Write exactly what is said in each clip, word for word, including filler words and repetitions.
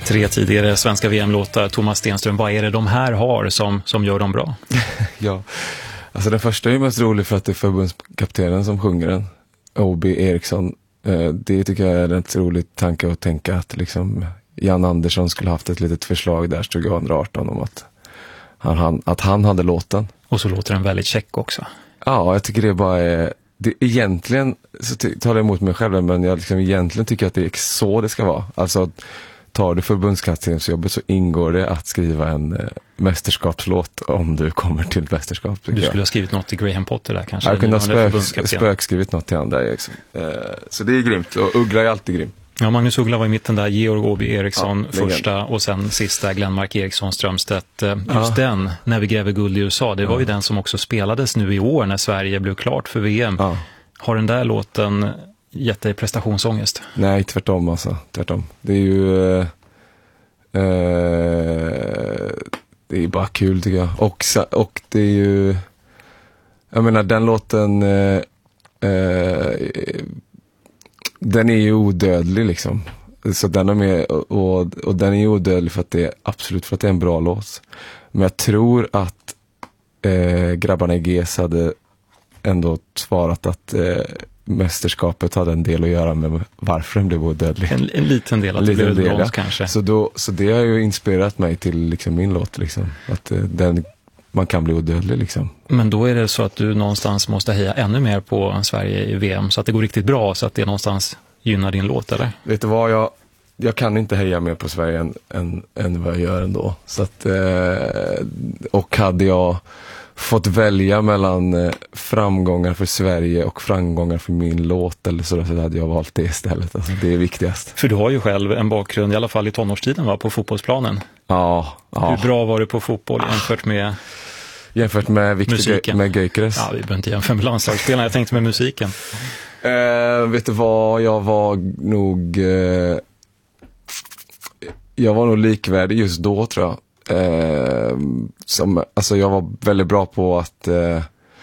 Tre tidigare svenska V M-låtar, Thomas Stenström, vad är det de här har som, som gör dem bra? Ja, alltså den första är ju mest rolig för att det är förbundskaptenen som sjunger den, O B Eriksson. Det tycker jag är en rolig tanke att tänka att liksom Jan Andersson skulle haft ett litet förslag där tjugoarton om att han, han, att han hade låten. Och så låter den väldigt check också. Ja, jag tycker det bara är... Det, egentligen så tar jag emot mig själv, men jag liksom egentligen tycker att det är så det ska vara. Alltså, tar du förbundskaptensjobbet så ingår det att skriva en eh, mästerskapslåt om du kommer till ett mästerskap. Du skulle jag. ha skrivit något till Graham Potter där kanske? Jag kunde ha spök, spökskrivit något till han där. Liksom. Eh, så det är grymt, och Uggla är alltid grym. Ja, Magnus Uggla var i mitten där, Georg Åby Eriksson ja, första och sen sista Glenmark Eriksson Strömstedt. Just ja. den, När vi gräver guld i U S A, det var ja. ju den som också spelades nu i år när Sverige blev klart för V M. Ja. Har den där låten gett dig prestationsångest? Nej, tvärtom alltså. Tvärtom. Det är ju... Eh, eh, det är bara kul tycker jag. Och, och det är ju... Jag menar, den låten... Eh, eh, den är ju odödlig liksom. Så den är med, och, och den är ju odödlig för att det är absolut för att det är en bra låt. Men jag tror att eh, grabbarna i G S hade ändå svarat att eh, mästerskapet hade en del att göra med varför den blev odödlig. En, en liten del att det blev brons ja. kanske. Så, då, så det har ju inspirerat mig till liksom min låt liksom. Att eh, den, man kan bli odödlig liksom. Men då är det så att du någonstans måste heja ännu mer på Sverige i V M så att det går riktigt bra, så att det någonstans gynnar din låt, eller? Vet du vad, jag, jag kan inte heja mer på Sverige än, än, än vad jag gör ändå. Så att, eh, och hade jag fått välja mellan eh, framgångar för Sverige och framgångar för min låt eller så, så hade jag valt det istället. Alltså, det är viktigast. För du har ju själv en bakgrund, i alla fall i tonårstiden, va, på fotbollsplanen. Ja, ja. Hur bra var du på fotboll jämfört med... Jämfört med Victor med Gyökeres? Ja, vi behöver inte jämföra med landslagsspelarna. Jag tänkte med musiken. Uh, vet du vad, jag var nog uh, jag var nog likvärdig just då tror jag. Uh, som, alltså jag var väldigt bra på att uh,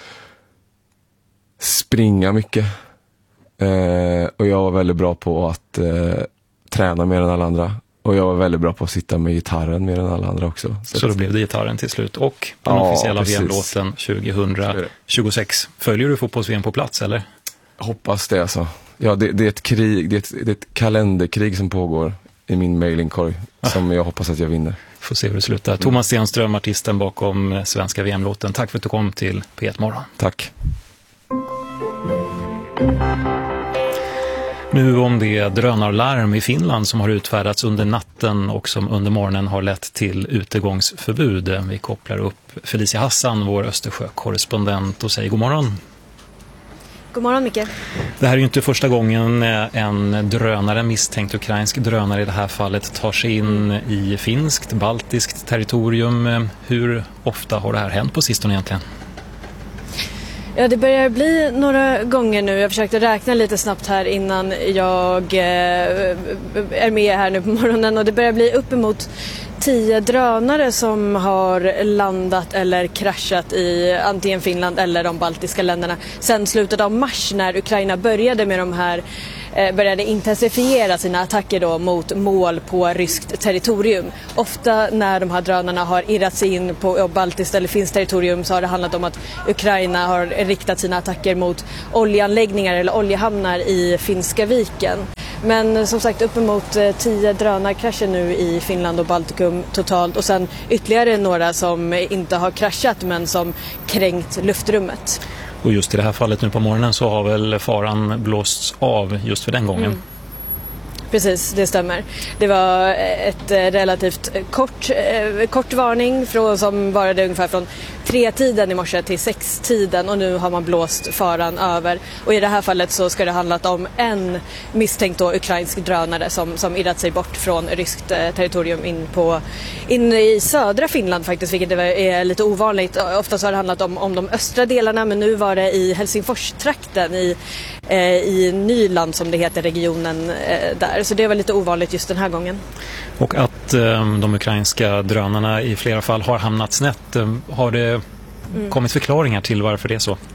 springa mycket. Uh, och jag var väldigt bra på att uh, träna mer än alla andra. Och jag var väldigt bra på att sitta med gitarren mer än alla andra också. Så, så då blev det gitarren till slut. Och den ja, officiella V M-låten tjugohundratjugosex. Följer du fotbolls-V M på plats, eller? Hoppas det alltså. Ja, det, det är ett krig, det är ett, det är ett kalenderkrig som pågår i min mailingkorg ah. som jag hoppas att jag vinner. Får se hur det slutar. Mm. Thomas Stenström, artisten bakom svenska V M-låten. Tack för att du kom till P ett Morgon. Tack. Nu om det drönarlarm i Finland som har utfärdats under natten och som under morgonen har lett till utegångsförbud. Vi kopplar upp Felicia Hassan, vår Östersjö-korrespondent, och säger god morgon. God morgon, Micke. Det här är ju inte första gången en drönare, misstänkt ukrainsk drönare i det här fallet, tar sig in i finskt, baltiskt territorium. Hur ofta har det här hänt på sistone egentligen? Ja, det börjar bli några gånger nu. Jag försökte räkna lite snabbt här innan jag eh, är med här nu på morgonen. Och det börjar bli uppemot tio drönare som har landat eller kraschat i antingen Finland eller de baltiska länderna sen slutet av mars, när Ukraina började med de här började intensifiera sina attacker då mot mål på ryskt territorium. Ofta när de här drönarna har irrat sig in på baltiskt eller finskt territorium så har det handlat om att Ukraina har riktat sina attacker mot oljeanläggningar eller oljehamnar i Finska viken. Men som sagt, uppemot tio drönarkrascher nu i Finland och Baltikum totalt, och sen ytterligare några som inte har kraschat men som kränkt luftrummet. Och just i det här fallet nu på morgonen så har väl faran blåsts av just för den gången. Mm. Precis, det stämmer. Det var ett relativt kort, kort varning från, som varade ungefär från tre tiden i morse till sex tiden, och nu har man blåst faran över. Och i det här fallet så ska det handlat om en misstänkt då ukrainsk drönare som, som irrat sig bort från ryskt territorium in, på, in i södra Finland faktiskt, vilket är lite ovanligt. Ofta så har det handlat om, om de östra delarna, men nu var det i Helsingfors-trakten i, eh, i Nyland som det heter, regionen eh, där. Så det var lite ovanligt just den här gången. Och att eh, de ukrainska drönarna i flera fall har hamnat snett, eh, har det mm. kommit förklaringar till varför det är så?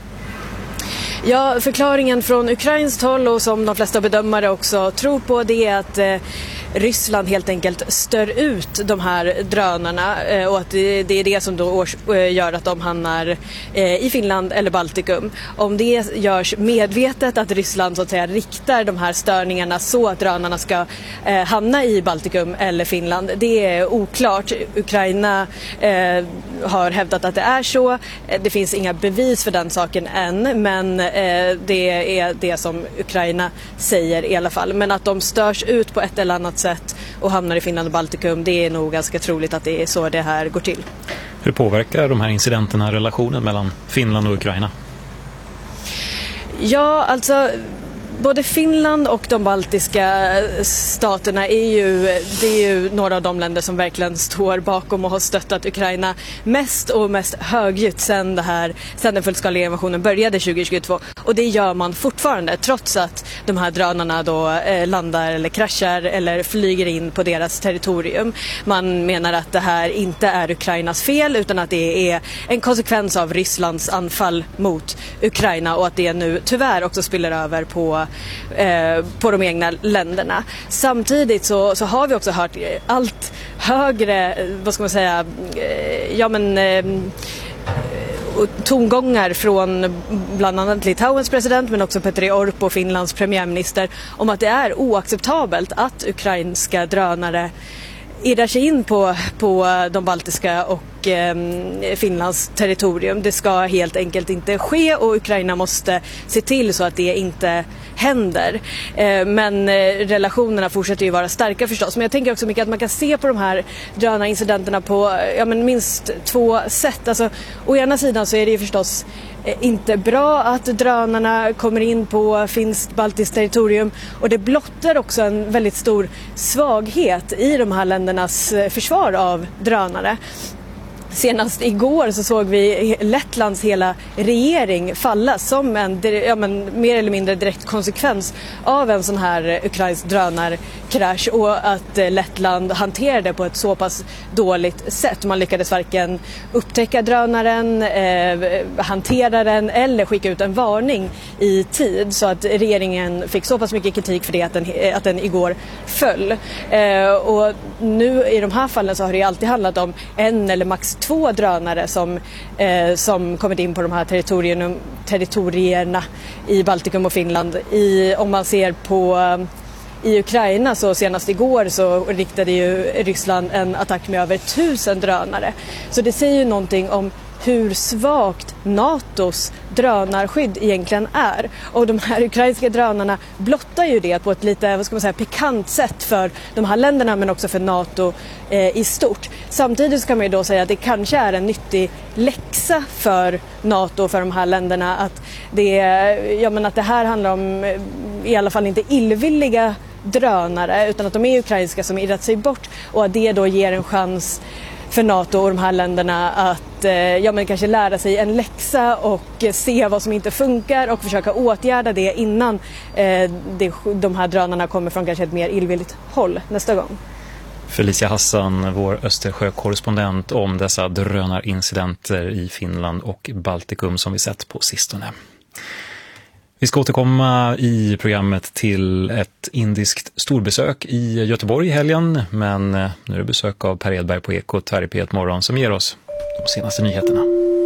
Ja, förklaringen från ukrainskt håll, och som de flesta bedömare också tror på, det är att eh, Ryssland helt enkelt stör ut de här drönarna och att det, det är det som då gör att de hamnar i Finland eller Baltikum. Om det görs medvetet att Ryssland så att säga riktar de här störningarna så att drönarna ska eh, hamna i Baltikum eller Finland, det är oklart. Ukraina eh, har hävdat att det är så. Det finns inga bevis för den saken än, men eh, det är det som Ukraina säger i alla fall. Men att de störs ut på ett eller annat sätt och hamnar i Finland och Baltikum, det är nog ganska troligt att det är så det här går till. Hur påverkar de här incidenterna relationen mellan Finland och Ukraina? Ja, alltså både Finland och de baltiska staterna är ju, det är ju några av de länder som verkligen står bakom och har stöttat Ukraina mest och mest högljutt sedan, det här, sedan den fullskaliga invasionen började tjugohundratjugotvå. Och det gör man fortfarande trots att de här drönarna då eh, landar eller kraschar eller flyger in på deras territorium. Man menar att det här inte är Ukrainas fel utan att det är en konsekvens av Rysslands anfall mot Ukraina och att det nu tyvärr också spiller över på Eh, på de egna länderna. Samtidigt så, så har vi också hört allt högre, vad ska man säga, eh, ja men eh, tongångar från bland annat Litauens president men också Petteri Orpo, Finlands premiärminister, om att det är oacceptabelt att ukrainska drönare irrar sig in på, på de baltiska och eh, Finlands territorium. Det ska helt enkelt inte ske och Ukraina måste se till så att det inte händer. Eh, men eh, relationerna fortsätter ju vara starka förstås. Men jag tänker också mycket att man kan se på de här drönarincidenterna på ja, men minst två sätt. Alltså, å ena sidan så är det ju förstås eh, inte bra att drönarna kommer in på finskt baltiskt territorium och det blottar också en väldigt stor svaghet i de här ländernas försvar av drönare. Senast igår så såg vi Lettlands hela regering falla som en ja, men, mer eller mindre direkt konsekvens av en sån här ukrainsk drönarkrasch och att Lettland hanterade på ett så pass dåligt sätt. Man lyckades varken upptäcka drönaren, eh, hantera den eller skicka ut en varning i tid så att regeringen fick så pass mycket kritik för det att den, att den igår föll. Eh, och nu i de här fallen så har det alltid handlat om en eller max två drönare som, eh, som kommit in på de här territorierna, territorierna i Baltikum och Finland. I, om man ser på i Ukraina så senast igår så riktade ju Ryssland en attack med över tusen drönare. Så det säger ju någonting om hur svagt NATOs drönarskydd egentligen är. Och de här ukrainska drönarna blottar ju det på ett lite, vad ska man säga, pikant sätt för de här länderna men också för NATO eh, i stort. Samtidigt så kan man ju då säga att det kanske är en nyttig läxa för NATO och för de här länderna att det, ja, men att det här handlar om i alla fall inte illvilliga drönare utan att de är ukrainska som irrat sig bort och att det då ger en chans för NATO och de här länderna att ja, men kanske lära sig en läxa och se vad som inte funkar och försöka åtgärda det innan eh, det, de här drönarna kommer från kanske ett mer illvilligt håll nästa gång. Felicia Hassan, vår Östersjökorrespondent, om dessa drönarincidenter i Finland och Baltikum som vi sett på sistone. Vi ska återkomma i programmet till ett indiskt storbesök i Göteborg i helgen, men nu är det besök av Per Edberg på Ekot här i P ett Morgon som ger oss de senaste nyheterna.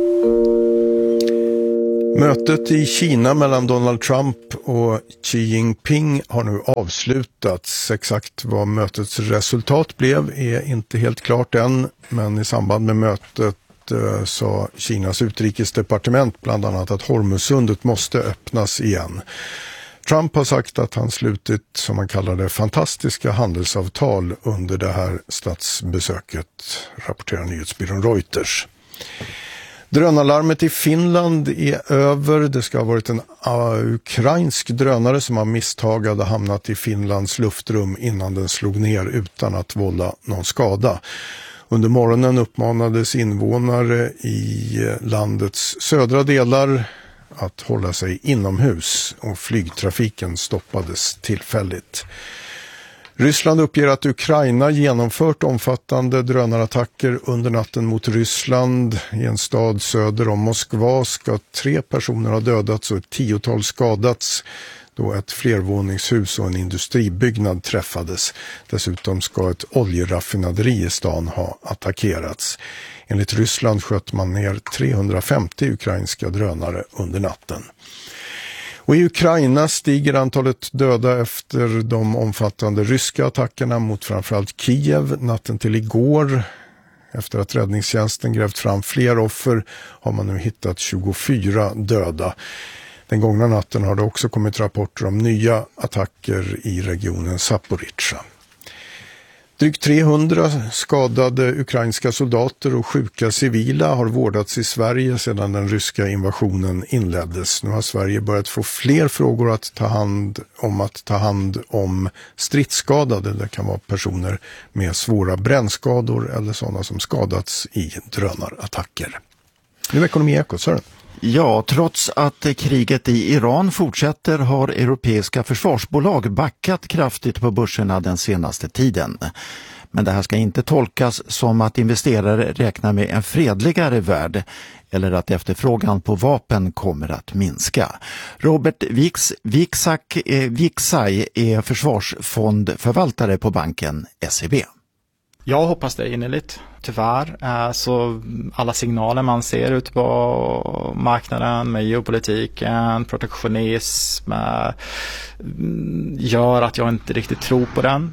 Mötet i Kina mellan Donald Trump och Xi Jinping har nu avslutats. Exakt vad mötets resultat blev är inte helt klart än, men i samband med mötet sa Kinas utrikesdepartement bland annat att Hormuzsundet måste öppnas igen. Trump har sagt att han slutit, som man kallar det, fantastiska handelsavtal under det här statsbesöket, rapporterar nyhetsbyrån Reuters. Drönarlarmet i Finland är över. Det ska ha varit en uh, ukrainsk drönare som har misstag hade hamnat i Finlands luftrum innan den slog ner utan att vålla någon skada. Under morgonen uppmanades invånare i landets södra delar att hålla sig inomhus och flygtrafiken stoppades tillfälligt. Ryssland uppger att Ukraina genomfört omfattande drönarattacker under natten mot Ryssland. I en stad söder om Moskva ska tre personer ha dödats och ett tiotal skadats. då ett flervåningshus och en industribyggnad träffades. Dessutom ska ett oljeraffinaderi i stan ha attackerats. Enligt Ryssland sköt man ner trehundrafemtio ukrainska drönare under natten. Och i Ukraina stiger antalet döda efter de omfattande ryska attackerna mot framförallt Kiev natten till igår. Efter att räddningstjänsten grävt fram fler offer har man nu hittat tjugofyra döda. Den gångna natten har det också kommit rapporter om nya attacker i regionen Zaporizjzja. Drygt trehundra skadade ukrainska soldater och sjuka civila har vårdats i Sverige sedan den ryska invasionen inleddes. Nu har Sverige börjat få fler frågor att ta hand om att ta hand om stridsskadade. Det kan vara personer med svåra brännskador eller sådana som skadats i drönarattacker. Nu är ekonomi Eko, Sören. Ja, trots att kriget i Iran fortsätter har europeiska försvarsbolag backat kraftigt på börserna den senaste tiden. Men det här ska inte tolkas som att investerare räknar med en fredligare värld eller att efterfrågan på vapen kommer att minska. Robert Wix, Wixak, eh, Wixaj är försvarsfondförvaltare på banken S E B. Jag hoppas det innerligt. Tyvärr, så alla signaler man ser ut på marknaden med geopolitiken, protektionism gör att jag inte riktigt tror på den.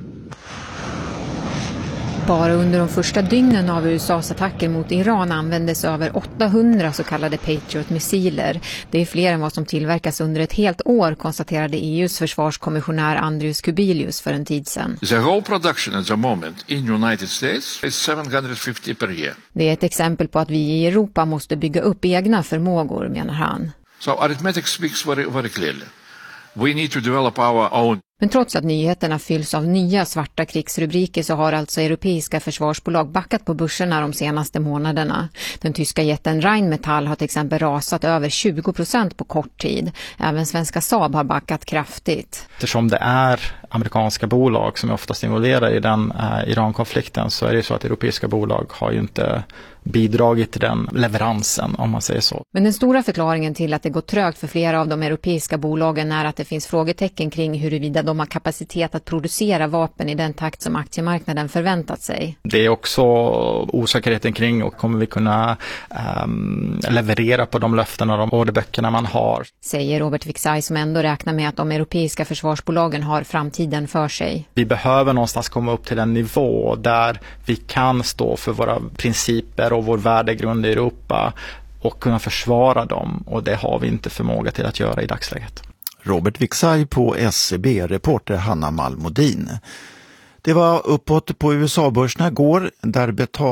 Bara under de första dygnen av U S A:s attacker mot Iran användes över åttahundra så kallade Patriot-missiler. Det är fler än vad som tillverkas under ett helt år, konstaterade E U:s försvarskommissionär Andrius Kubilius för en tid sedan. The whole production at the moment in United States is sevenhundrafemtio per year. Det är ett exempel på att vi i Europa måste bygga upp egna förmågor, menar han. So arithmetic speaks very, very clearly. We need to develop our own. Men trots att nyheterna fylls av nya svarta krigsrubriker så har alltså europeiska försvarsbolag backat på börserna de senaste månaderna. Den tyska jätten Rheinmetall har till exempel rasat över tjugo procent på kort tid. Även svenska Saab har backat kraftigt. Eftersom det är amerikanska bolag som är oftast involverade i den eh, Iran-konflikten så är det så att europeiska bolag har ju inte bidragit till den leveransen, om man säger så. Men den stora förklaringen till att det går trögt för flera av de europeiska bolagen är att det finns frågetecken kring huruvida de har kapacitet att producera vapen i den takt som aktiemarknaden förväntat sig. Det är också osäkerheten kring och kommer vi kunna um, leverera på de löften och de orderböckerna man har. Säger Robert Wixaj som ändå räknar med att de europeiska försvarsbolagen har framtiden för sig. Vi behöver någonstans komma upp till en nivå där vi kan stå för våra principer och vår värdegrund i Europa och kunna försvara dem, och det har vi inte förmåga till att göra i dagsläget. Robert Wixaj på S E B, reporter Hanna Malmodin. Det var uppåt på U S A-börserna igår där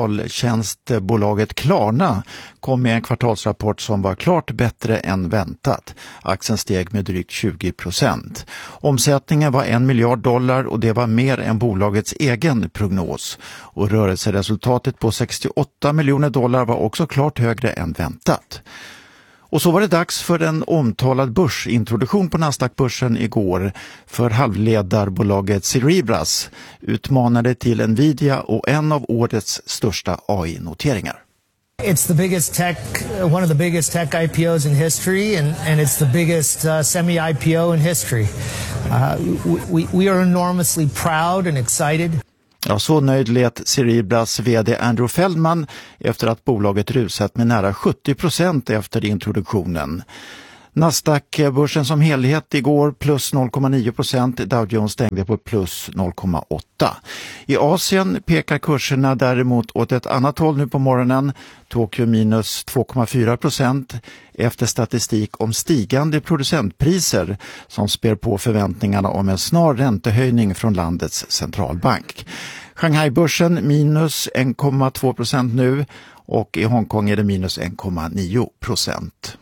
betaltjänstbolaget Klarna kom med en kvartalsrapport som var klart bättre än väntat. Aktien steg med drygt tjugo procent. Omsättningen var en miljard dollar och det var mer än bolagets egen prognos. Och rörelseresultatet på sextioåtta miljoner dollar var också klart högre än väntat. Och så var det dags för en omtalad börsintroduktion på Nasdaq-börsen igår för halvledarbolaget Cerebras, utmanade till Nvidia och en av årets största A I-noteringar. It's the biggest tech, one of the biggest tech I P Os in history, and, and it's the biggest uh, semi-I P O in history. Uh, we, we are enormously proud and excited. Ja, så nöjd lät Cerebras vd Andrew Feldman efter att bolaget rusat med nära sjuttio procent efter introduktionen. Nasdaq-börsen som helhet igår plus noll komma nio procent, Dow Jones stängde på plus noll komma åtta. I Asien pekar kurserna däremot åt ett annat håll nu på morgonen. Tokyo minus två komma fyra procent efter statistik om stigande producentpriser som spär på förväntningarna om en snar räntehöjning från landets centralbank. Shanghai-börsen minus en komma två procent nu och i Hongkong är det minus en komma nio procent.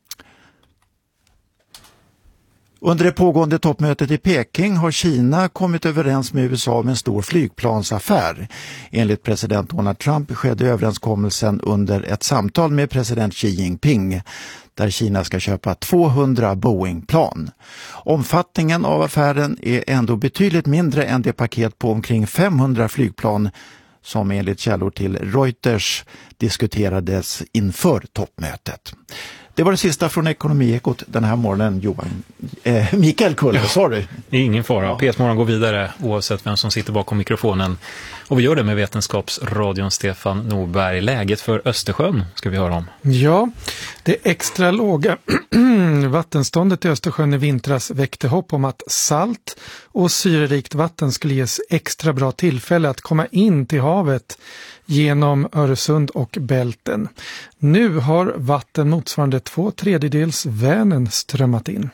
Under det pågående toppmötet i Peking har Kina kommit överens med U S A om en stor flygplansaffär. Enligt president Donald Trump skedde överenskommelsen under ett samtal med president Xi Jinping där Kina ska köpa tvåhundra Boeing-plan. Omfattningen av affären är ändå betydligt mindre än det paket på omkring femhundra flygplan som enligt källor till Reuters diskuterades inför toppmötet. Det var det sista från Ekonomiekot den här morgonen, Johan. Eh, Mikael Kulle, ja. sorry. Det är ingen fara. Ja. P ett-morgon går vidare oavsett vem som sitter bakom mikrofonen. Och vi gör det med Vetenskapsradion Stefan Norberg. Läget för Östersjön ska vi höra om. Ja, det extra låga vattenståndet i Östersjön i vintras väckte hopp om att salt och syrerikt vatten skulle ges extra bra tillfälle att komma in till havet genom Öresund och Bälten. Nu har vatten motsvarande två tredjedels Vänern strömmat in.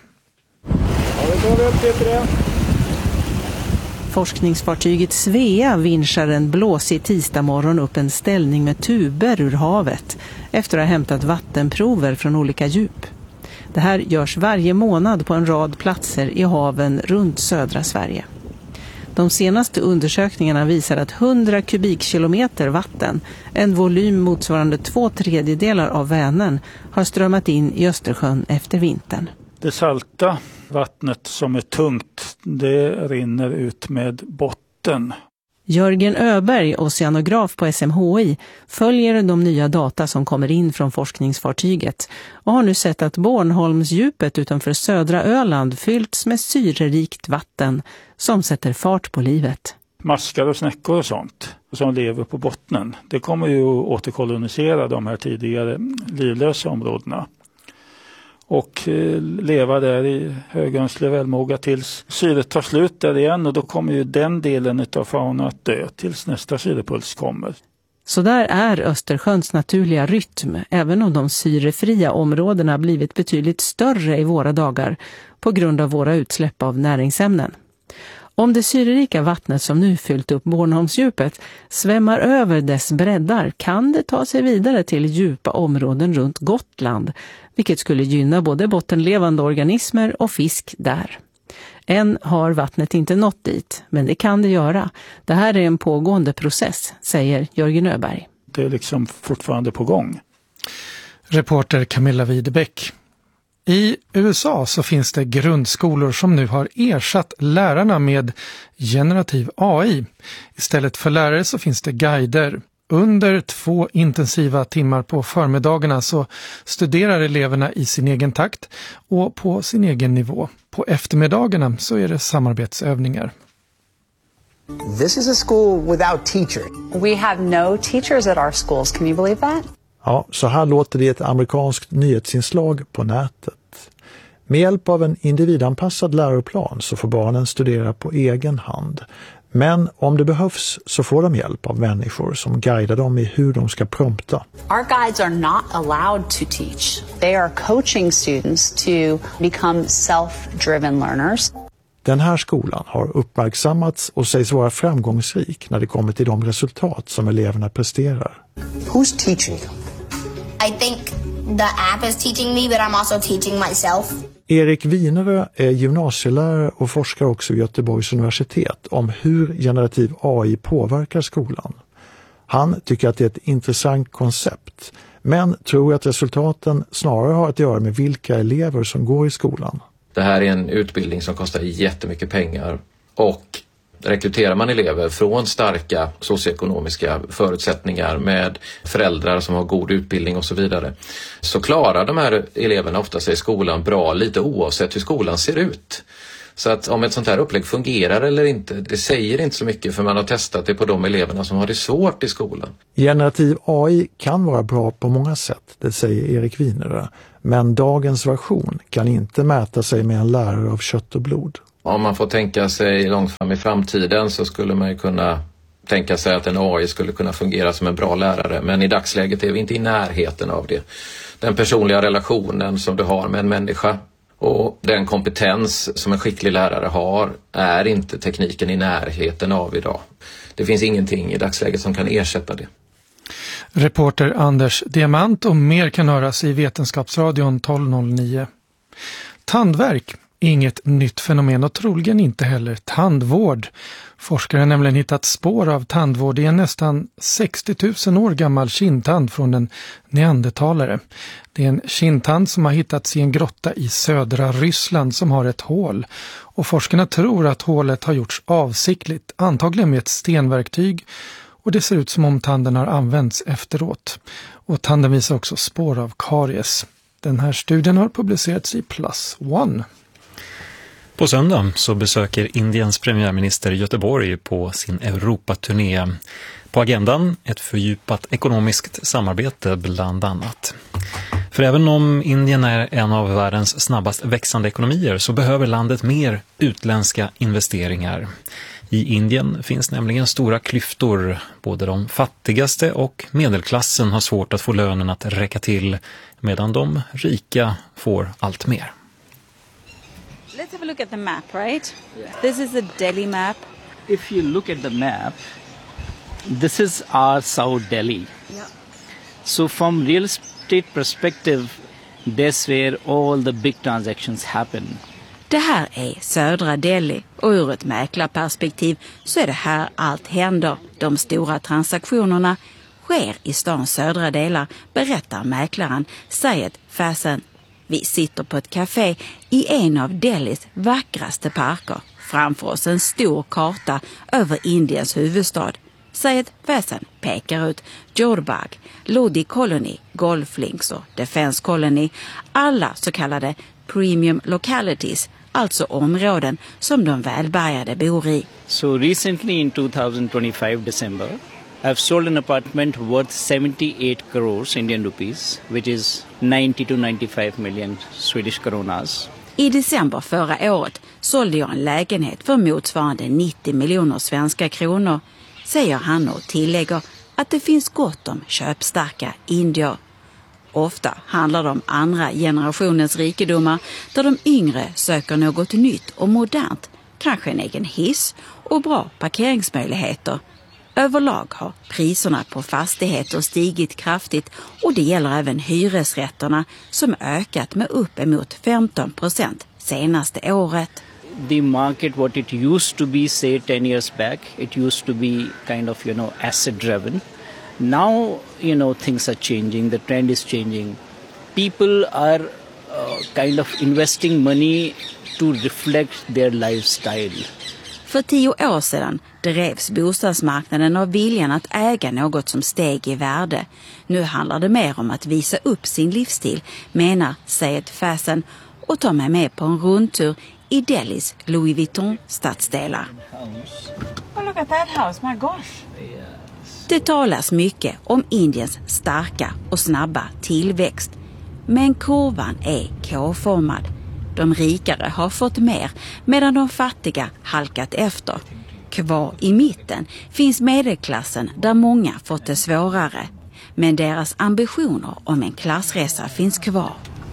Forskningsfartyget Svea vinschar en blåsig tisdag morgon upp en ställning med tuber ur havet efter att ha hämtat vattenprover från olika djup. Det här görs varje månad på en rad platser i haven runt södra Sverige. De senaste undersökningarna visar att hundra kubikkilometer vatten, en volym motsvarande två tredjedelar av Vänern, har strömmat in i Östersjön efter vintern. Det salta vattnet som är tungt, det rinner ut med botten. Jörgen Öberg, oceanograf på S M H I, följer de nya data som kommer in från forskningsfartyget och har nu sett att Bornholmsdjupet utanför södra Öland fyllts med syrerikt vatten som sätter fart på livet. Maskar och snäckor och sånt som lever på bottnen, det kommer ju att återkolonisera de här tidigare livlösa områdena och leva där i högönsklig välmåga tills syret tar slut där igen, och då kommer ju den delen av fauna att dö tills nästa syrepuls kommer. Så där är Östersjöns naturliga rytm, även om de syrefria områdena blivit betydligt större i våra dagar på grund av våra utsläpp av näringsämnen. Om det syrerika vattnet som nu fyllt upp Bornholmsdjupet svämmar över dess breddar kan det ta sig vidare till djupa områden runt Gotland, vilket skulle gynna både bottenlevande organismer och fisk där. Än har vattnet inte nått dit, men det kan det göra. Det här är en pågående process, säger Jörgen Öberg. Det är liksom fortfarande på gång. Reporter Camilla Widebäck. I U S A så finns det grundskolor som nu har ersatt lärarna med generativ A I. Istället för lärare så finns det guider. Under två intensiva timmar på förmiddagarna så studerar eleverna i sin egen takt och på sin egen nivå. På eftermiddagarna så är det samarbetsövningar. This is a school without teachers. We have no teachers at our schools. Can you believe that? Ja, så här låter det i ett amerikanskt nyhetsinslag på nätet. Med hjälp av en individanpassad läroplan så får barnen studera på egen hand. Men om det behövs så får de hjälp av människor som guidar dem i hur de ska prompta. Our guides are not allowed to teach. They are coaching students to become self-driven learners. Den här skolan har uppmärksammats och sägs vara framgångsrik när det kommer till de resultat som eleverna presterar. Who's teaching you? I think the app is teaching me, but I'm also teaching myself. Erik Winerö är gymnasielärare och forskar också vid Göteborgs universitet om hur generativ A I påverkar skolan. Han tycker att det är ett intressant koncept, men tror att resultaten snarare har att göra med vilka elever som går i skolan. Det här är en utbildning som kostar jättemycket pengar, och rekryterar man elever från starka socioekonomiska förutsättningar med föräldrar som har god utbildning och så vidare, så klarar de här eleverna ofta sig i skolan bra lite oavsett hur skolan ser ut. Så att om ett sånt här upplägg fungerar eller inte, det säger inte så mycket, för man har testat det på de eleverna som har det svårt i skolan. Generativ A I kan vara bra på många sätt, det säger Erik Winerö, men dagens version kan inte mäta sig med en lärare av kött och blod. Om man får tänka sig långt fram i framtiden så skulle man ju kunna tänka sig att en A I skulle kunna fungera som en bra lärare. Men i dagsläget är vi inte i närheten av det. Den personliga relationen som du har med en människa och den kompetens som en skicklig lärare har är inte tekniken i närheten av idag. Det finns ingenting i dagsläget som kan ersätta det. Reporter Anders Diamant, och mer kan höras i Vetenskapsradion tolv noll nio. Tandvärk. Inget nytt fenomen och troligen inte heller tandvård. Forskare har nämligen hittat spår av tandvård i en nästan sextio tusen år gammal kindtand från en neandertalare. Det är en kindtand som har hittats i en grotta i södra Ryssland som har ett hål. Och forskarna tror att hålet har gjorts avsiktligt, antagligen med ett stenverktyg, och det ser ut som om tanden har använts efteråt. Och tanden visar också spår av karies. Den här studien har publicerats i Plus One. På söndag så besöker Indiens premiärminister Göteborg på sin Europaturné. På agendan ett fördjupat ekonomiskt samarbete bland annat. För även om Indien är en av världens snabbast växande ekonomier så behöver landet mer utländska investeringar. I Indien finns nämligen stora klyftor. Både de fattigaste och medelklassen har svårt att få lönen att räcka till, medan de rika får allt mer. Let's have a look at the map, right? This is the Delhi map. If you look at the map, this is our South Delhi. Yeah. So from real estate perspective, that's where all the big transactions happen. Det här är södra Delhi och ur ett mäklarperspektiv så är det här allt händer. De stora transaktionerna sker i stans södra delar, berättar mäklaren Syed Fasan. Vi sitter på ett café i en av Delhis vackraste parker. Framför oss en stor karta över Indiens huvudstad. Syed Fasan pekar ut Jorbag, Lodi Colony, Golf Links och Defense Colony. Alla så kallade premium localities, alltså områden som de välbärgade bor i. So recently in twenty twenty-five December, I've sold an apartment worth seventy-eight crores Indian rupees, which is ninety to ninety-five million Swedish kronas. I december förra året sålde jag en lägenhet för motsvarande nittio miljoner svenska kronor, säger han och tillägger att det finns gott om köpstarka indier. Ofta handlar det om andra generationens rikedomar där de yngre söker något nytt och modernt, kanske en egen hiss och bra parkeringsmöjligheter. Överlag har priserna på fastigheter stigit kraftigt och det gäller även hyresrätterna som ökat med uppemot femton procent senaste året. The market, what it used to be, say ten years back, it used to be kind of, you know, asset driven. Now, you know, things are changing, the trend is changing. People are uh, kind of investing money to reflect their lifestyle. För tio år sedan drevs bostadsmarknaden av viljan att äga något som steg i värde. Nu handlar det mer om att visa upp sin livsstil, menar Syed Fasan och tar mig med på en rundtur i Delhis Louis Vuitton-stadsdelar. Oh, look at that house, my gosh. Det talas mycket om Indiens starka och snabba tillväxt. Men kurvan är K-formad. De rikare har fått mer medan de fattiga halkat efter. Kvar i mitten finns medelklassen där många fått det svårare. Men deras ambitioner om en klassresa finns kvar.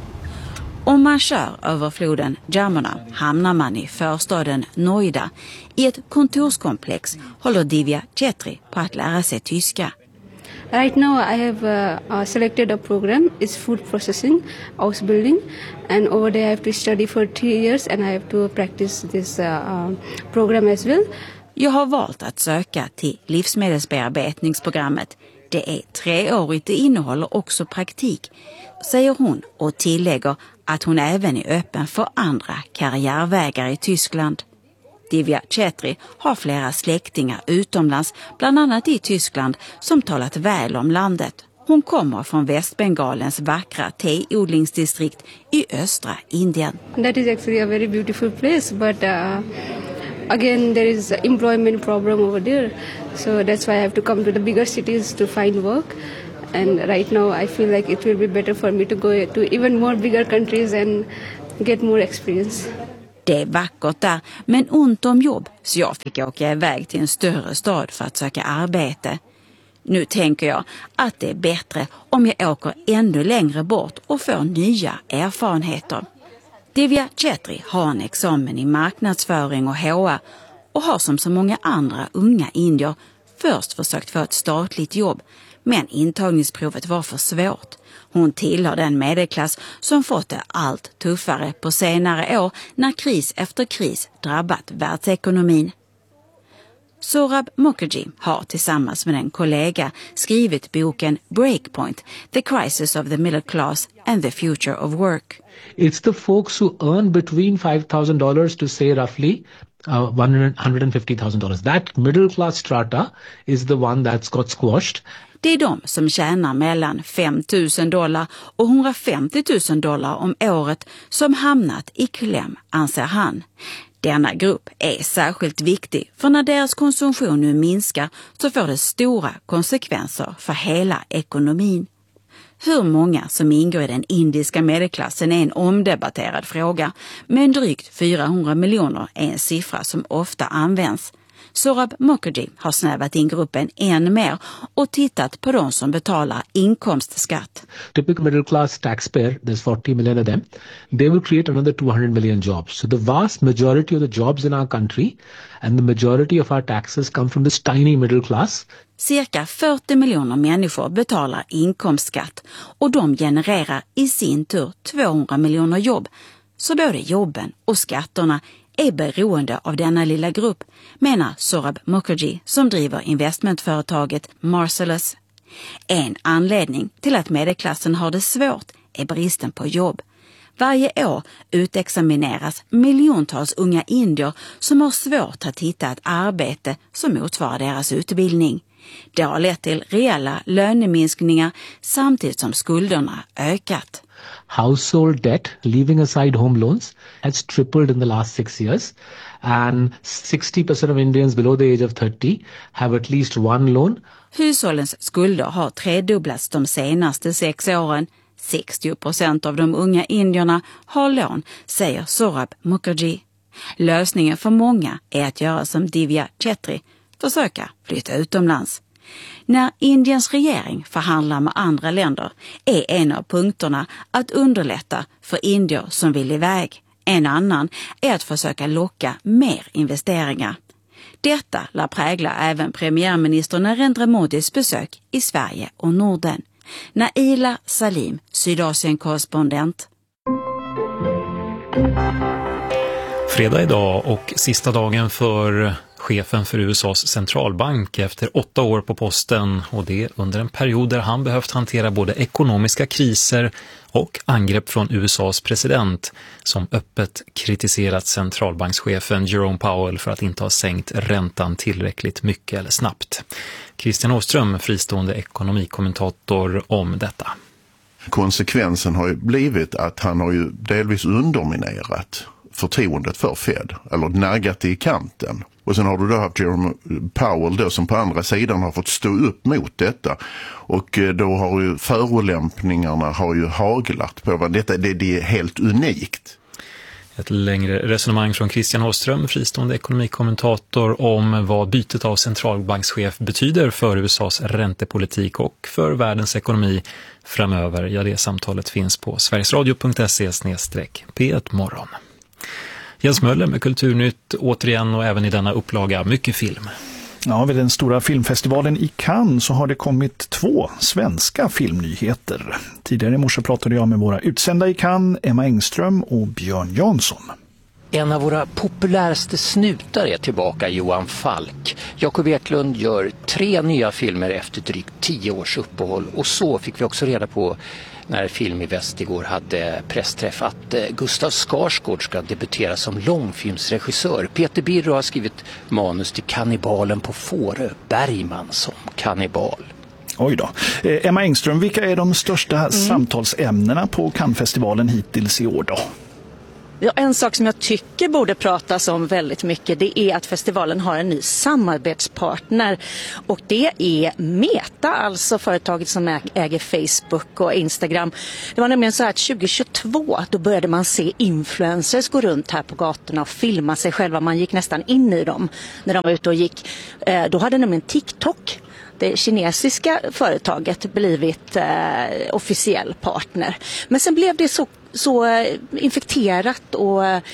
Om man kör över floden Jamuna hamnar man i förstaden Noida. I ett kontorskomplex håller Divya Chetri på att lära sig tyska. Right now I have uh, uh, selected a program, it's food processing, house building, and over there I have to study for three years and I have to practice this uh, uh, program as well. Jag har valt att söka till livsmedelsbearbetningsprogrammet. Det är treårigt och innehåller också praktik, säger hon och tillägger att hon även är öppen för andra karriärvägar i Tyskland. Divya Chetri har flera släktingar utomlands, bland annat i Tyskland, som talat väl om landet. Hon kommer från Västbengalens vackra teodlingsdistrikt i östra Indien. That is actually a very beautiful place, but uh, again there is an employment problem over there. So that's why I have to come to the bigger cities to find work. And right now I feel like it will be better for me to go to even more bigger countries and get more experience. Det är vackert där, men ont om jobb, så jag fick åka iväg till en större stad för att söka arbete. Nu tänker jag att det är bättre om jag åker ännu längre bort och får nya erfarenheter. Divya Chetri har en examen i marknadsföring och H R och har som så många andra unga indier först försökt få ett statligt jobb, men intagningsprovet var för svårt. Hon tillhör den medelklass som fått det allt tuffare på senare år när kris efter kris drabbat världsekonomin. Sorab Mukherjee har tillsammans med en kollega skrivit boken Breakpoint, The Crisis of the Middle Class and the Future of Work. It's the folks who earn between five thousand dollars to say roughly uh, one hundred fifty thousand dollars. That middle class strata is the one that's got squashed. Det är de som tjänar mellan fem tusen dollar och hundrafemtio tusen dollar om året som hamnat i kläm, anser han. Denna grupp är särskilt viktig, för när deras konsumtion nu minskar så får det stora konsekvenser för hela ekonomin. Hur många som ingår i den indiska medelklassen är en omdebatterad fråga, men drygt fyrahundra miljoner är en siffra som ofta används. Sorab Mukherjee har snävat in gruppen än mer och tittat på de som betalar inkomstskatt. Typical middle class taxpayer, there's forty million of them, they will create another two hundred million jobs. So the vast majority of the jobs in our country and the majority of our taxes come from this tiny middle class. Cirka fyrtio miljoner människor betalar inkomstskatt och de genererar i sin tur tvåhundra miljoner jobb. Så både jobben och skatterna är beroende av denna lilla grupp, menar Sorab Mukherjee som driver investmentföretaget Marcellus. En anledning till att medelklassen har det svårt är bristen på jobb. Varje år utexamineras miljontals unga indier som har svårt att hitta ett arbete som motsvarar deras utbildning. Det har lett till reella löneminskningar samtidigt som skulderna ökat. Household debt, leaving aside home loans, has tripled in the last six years. And sixty percent of Indians below the age of thirty have at least one loan. Hushållens skulder har tredubblats de senaste sex åren. sextio procent av de unga indierna har lån, säger Sorab Mukherjee. Lösningen för många är att göra som Divya Chetri, försöka flytta utomlands. När Indiens regering förhandlar med andra länder är en av punkterna att underlätta för indier som vill iväg. En annan är att försöka locka mer investeringar. Detta lär prägla även premiärminister Narendra Modis besök i Sverige och Norden. Naila Salim, Sydasien-korrespondent. Fredag idag och sista dagen för chefen för U S A:s centralbank efter åtta år på posten, och det under en period där han behövt hantera både ekonomiska kriser och angrepp från U S A:s president som öppet kritiserat centralbankschefen Jerome Powell för att inte ha sänkt räntan tillräckligt mycket eller snabbt. Christian Åström, fristående ekonomikommentator, om detta. Konsekvensen har ju blivit att han har ju delvis underminerat förtroendet för Fed, eller naggat i kanten. Och sen har du då haft Jerome Powell då som på andra sidan har fått stå upp mot detta. Och då har ju förolämpningarna har ju haglat på vad detta, det, det är helt unikt. Ett längre resonemang från Christian Åström, fristående ekonomikommentator, om vad bytet av centralbankschef betyder för U S A:s räntepolitik och för världens ekonomi framöver. Ja, det samtalet finns på sverigesradio punkt se slash p ett morgon. Jens Möller med Kulturnytt återigen, och även i denna upplaga mycket film. Ja, vid den stora filmfestivalen i Cannes så har det kommit två svenska filmnyheter. Tidigare i morse pratade jag med våra utsända i Cannes, Emma Engström och Björn Jansson. En av våra populäraste snutar är tillbaka, Johan Falk. Jakob Eklund gör tre nya filmer efter drygt tio års uppehåll, och så fick vi också reda på när Film i Väst igår hade pressträff att Gustav Skarsgård ska debutera som långfilmsregissör. Peter Birro har skrivit manus till Kannibalen på Fårö, Bergman som kannibal. Oj då. Eh, Emma Engström, vilka är de största mm. samtalsämnena på Cannesfestivalen hittills i år då? Ja, en sak som jag tycker borde pratas om väldigt mycket, det är att festivalen har en ny samarbetspartner, och det är Meta, alltså företaget som äger Facebook och Instagram. Det var nämligen så här att tjugohundratjugotvå då började man se influencers gå runt här på gatorna och filma sig själva. Man gick nästan in i dem när de var ute och gick. Då hade nämligen TikTok, det kinesiska företaget, blivit eh, officiell partner. Men sen blev det så, så infekterat och eh,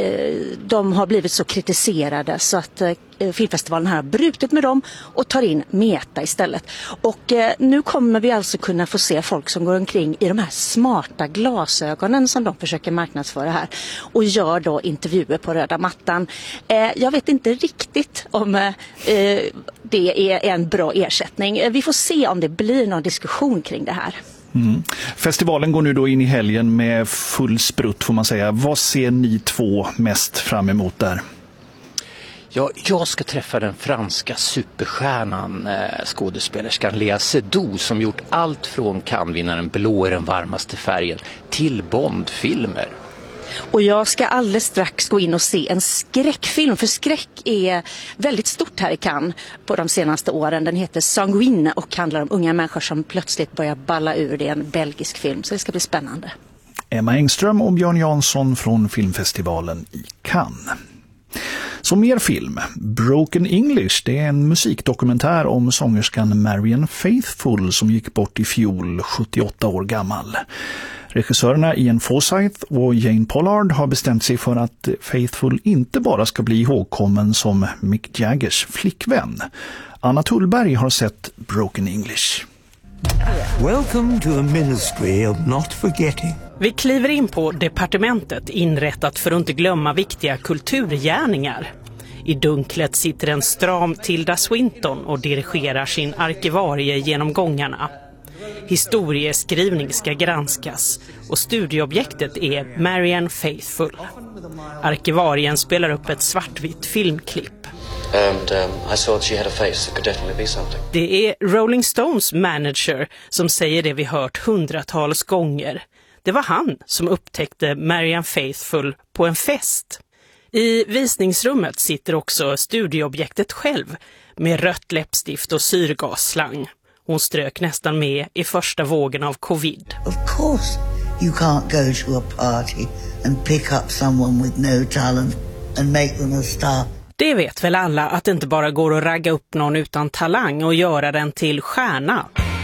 de har blivit så kritiserade så att eh, filmfestivalen här har brutit med dem och tar in Meta istället. Och eh, nu kommer vi alltså kunna få se folk som går omkring i de här smarta glasögonen som de försöker marknadsföra här och gör då intervjuer på röda mattan. Eh, jag vet inte riktigt om eh, det är en bra ersättning. Vi får se om det blir någon diskussion kring det här. Mm. Festivalen går nu då in i helgen med full sprutt, får man säga. Vad ser ni två mest fram emot där? Ja, jag ska träffa den franska superstjärnan, eh, skådespelerskan Léa Seydoux, som gjort allt från Cannes-vinnaren Blå är den varmaste färgen till Bondfilmer. Och jag ska alldeles strax gå in och se en skräckfilm, för skräck är väldigt stort här i Cannes på de senaste åren. Den heter Sanguine och handlar om unga människor som plötsligt börjar balla ur. Det är en belgisk film, så det ska bli spännande. Emma Engström och Björn Jansson från filmfestivalen i Cannes. Så mer film. Broken English, det är en musikdokumentär om sångerskan Marianne Faithfull som gick bort i fjol, sjuttioåtta år gammal. Regissörerna Ian Forsyth och Jane Pollard har bestämt sig för att Faithfull inte bara ska bli ihågkommen som Mick Jaggers flickvän. Anna Tullberg har sett Broken English. Welcome to a ministry of not forgetting. Vi kliver in på departementet inrättat för att inte glömma viktiga kulturgärningar. I dunklet sitter en stram Tilda Swinton och dirigerar sin arkivarie genom gångarna. Historieskrivning ska granskas och studieobjektet är Marianne Faithfull. Arkivarien spelar upp ett svartvitt filmklipp. And um, I saw that she had a face that could definitely be something. Det är Rolling Stones manager som säger det vi hört hundratals gånger. Det var han som upptäckte Marianne Faithfull på en fest. I visningsrummet sitter också studieobjektet själv med rött läppstift och syrgasslang. Hon strök nästan med i första vågen av covid. Of course you can't go to a party and pick up someone with no talent and make them a star. Det vet väl alla att det inte bara går att ragga upp någon utan talang och göra den till stjärna.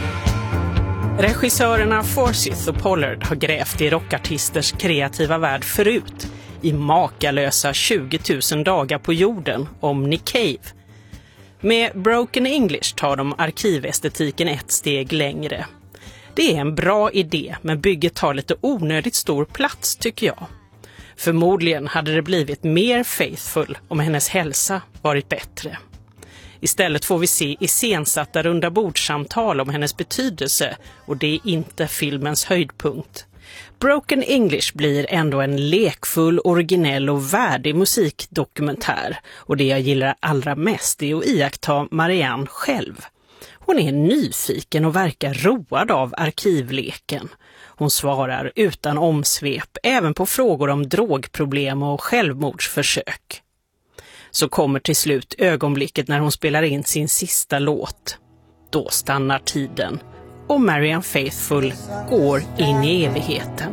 Regissörerna Forsyth och Pollard har grävt i rockartisters kreativa värld förut i makalösa tjugo tusen dagar på jorden om Nick Cave. Med Broken English tar de arkivestetiken ett steg längre. Det är en bra idé, men bygget tar lite onödigt stor plats tycker jag. Förmodligen hade det blivit mer Faithfull om hennes hälsa varit bättre. Istället får vi se iscensatta runda bordsamtal om hennes betydelse och det är inte filmens höjdpunkt. Broken English blir ändå en lekfull, originell och värdig musikdokumentär och det jag gillar allra mest är att iaktta Marianne själv. Hon är nyfiken och verkar road av arkivleken. Hon svarar utan omsvep även på frågor om drogproblem och självmordsförsök. Så kommer till slut ögonblicket när hon spelar in sin sista låt. Då stannar tiden och Marianne Faithfull går in i evigheten.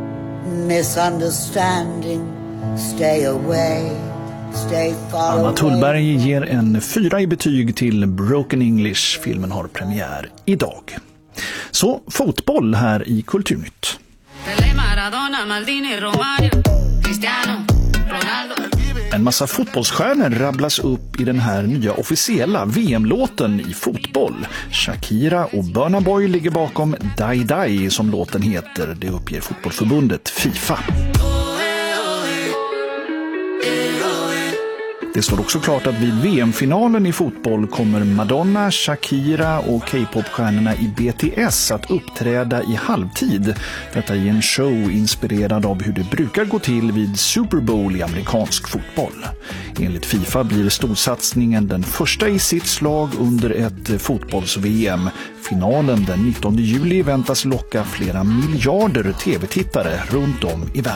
Misunderstanding, stay away, stay far away. Anna Tullberg ger en fyra i betyg till Broken English. Filmen har premiär idag. Så fotboll här i Kulturnytt. En massa fotbollsstjärnor rabblas upp i den här nya officiella V M-låten i fotboll. Shakira och Burna Boy ligger bakom Die Die som låten heter. Det uppger fotbollförbundet FIFA. Det står också klart att vid V M-finalen i fotboll kommer Madonna, Shakira och K-popstjärnorna i B T S att uppträda i halvtid. Detta är en show inspirerad av hur det brukar gå till vid Super Bowl i amerikansk fotboll. Enligt FIFA blir storsatsningen den första i sitt slag under ett fotbolls-V M. Finalen den nittonde juli väntas locka flera miljarder tv-tittare runt om i världen.